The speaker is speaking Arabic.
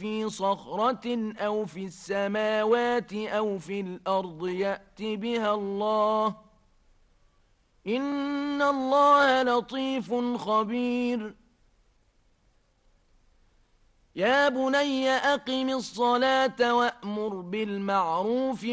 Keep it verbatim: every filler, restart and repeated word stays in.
في صخرة أو في السماوات أو في الأرض يأت بها الله إن الله لطيف خبير. يا بني أقم الصلاة وأمر بالمعروف